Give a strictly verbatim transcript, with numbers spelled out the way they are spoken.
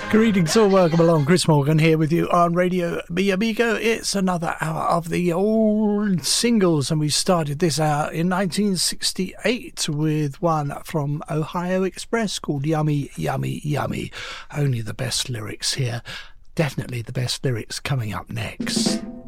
Greetings all, welcome along. Chris Morgan here with you on Radio Mi Amigo. It's another hour of the old singles, and we started this hour in nineteen sixty-eight with one from Ohio Express called Yummy, Yummy, Yummy. Only the best lyrics here. Definitely the best lyrics coming up next.